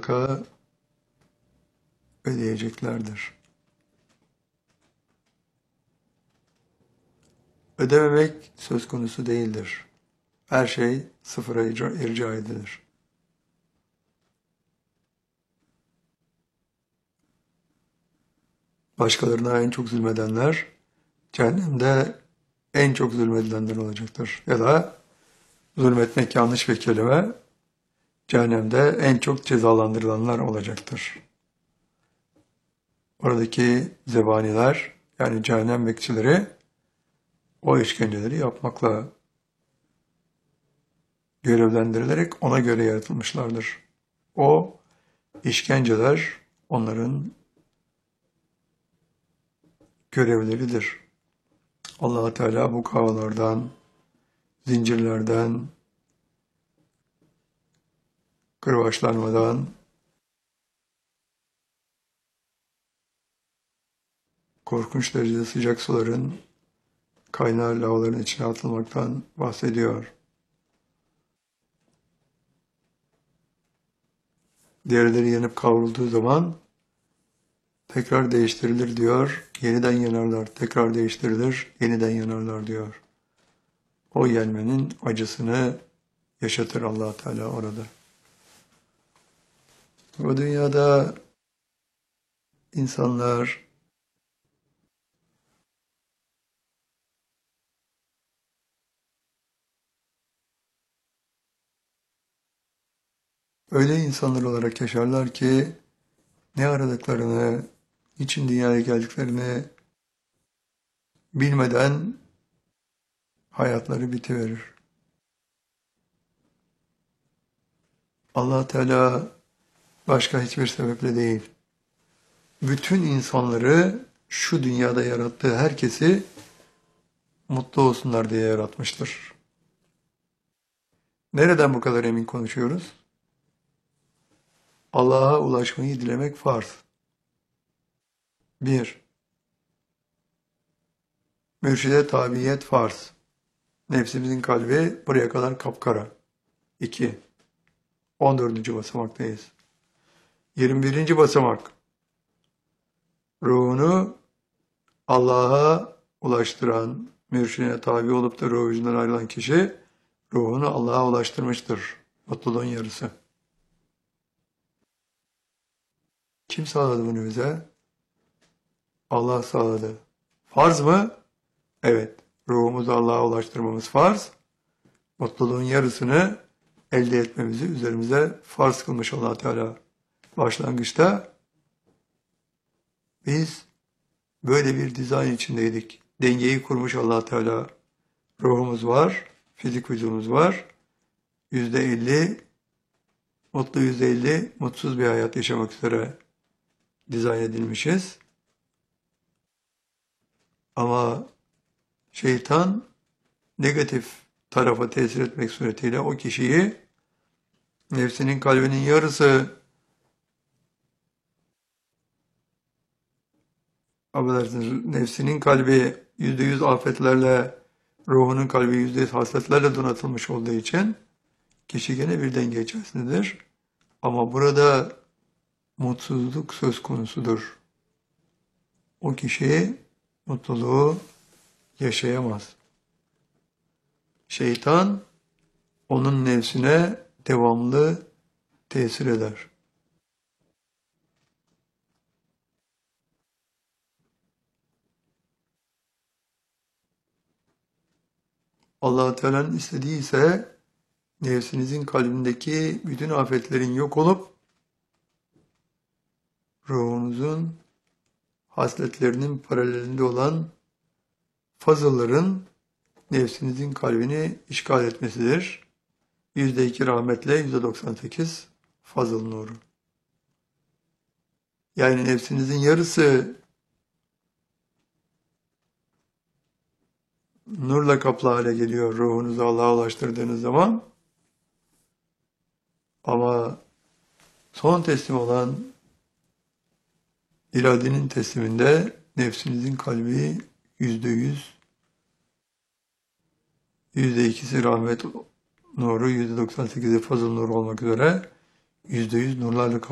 mutlaka ödeyeceklerdir. Ödememek söz konusu değildir. Her şey sıfıra irca edilir. Başkalarına en çok zulmedenler cehennemde en çok zulmedilenler olacaktır. Ya da zulmetmek yanlış bir kelime, cehennemde en çok cezalandırılanlar olacaktır. Oradaki zebaniler, yani cehennem bekçileri, o işkenceleri yapmakla görevlendirilerek ona göre yaratılmışlardır. O işkenceler onların görevleridir. Allah Teala bu kavalardan, zincirlerden, kırbaçlanmadan, korkunç derecede sıcak suların kaynar lavaların içine atılmaktan bahsediyor. Derileri yanıp kavrulduğu zaman tekrar değiştirilir diyor, yeniden yanarlar, tekrar değiştirilir, yeniden yanarlar diyor. O yenmenin acısını yaşatır Allah Teala orada. Bu dünyada insanlar öyle insanlar olarak yaşarlar ki ne aradıklarını, niçin dünyaya geldiklerini bilmeden hayatları bitiverir. Allah Teala başka hiçbir sebeple değil, bütün insanları şu dünyada yarattığı herkesi mutlu olsunlar diye yaratmıştır. Nereden bu kadar emin konuşuyoruz? Allah'a ulaşmayı dilemek farz. 1. Mürşide tabiyet farz. Nefsimizin kalbi buraya kadar kapkara. 2. 14. basamaktayız. 21. basamak. Ruhunu Allah'a ulaştıran, mürşidine tabi olup da ruh yüzünden ayrılan kişi ruhunu Allah'a ulaştırmıştır. Mutluluğun yarısı. Kim sağladı bunu bize? Allah sağladı. Farz mı? Evet. Ruhumuzu Allah'a ulaştırmamız farz. Mutluluğun yarısını elde etmemizi üzerimize farz kılmış Allah Teala. Başlangıçta biz böyle bir dizayn içindeydik. Dengeyi kurmuş Allah Teala. Ruhumuz var, fizik vücudumuz var. %50 mutlu, %50 mutsuz bir hayat yaşamak üzere dizayn edilmişiz. Ama şeytan negatif tarafa tesir etmek suretiyle o kişiyi nefsinin kalbinin yarısı nefsinin kalbi %100 afetlerle, ruhunun kalbi %100 hasletlerle donatılmış olduğu için kişi gene bir denge içerisindedir. Ama burada mutsuzluk söz konusudur. O kişi mutluluğu yaşayamaz. Şeytan onun nefsine devamlı tesir eder. Allah Teala'nın istediği ise nefsinizin kalbindeki bütün afetlerin yok olup ruhunuzun hasletlerinin paralelinde olan fazılların nefsinizin kalbini işgal etmesidir. %2 rahmetle %98 fazıl nuru. Yani nefsinizin yarısı nurla kaplı hale geliyor ruhunuzu Allah'a ulaştırdığınız zaman. Ama son teslim olan iradenin tesliminde nefsinizin kalbi %100, %2'si rahmet nuru, %98'i fazıl nur olmak üzere %100 nurlarla